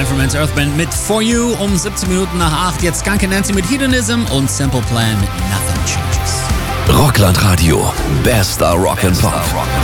Manfred Mann's Earthband mit For You um 17 Minuten nach 8. Jetzt Skunk Nancy mit Hedonism und Simple Plan mit Nothing Changes. Rockland Radio. Bester Rock and Pop.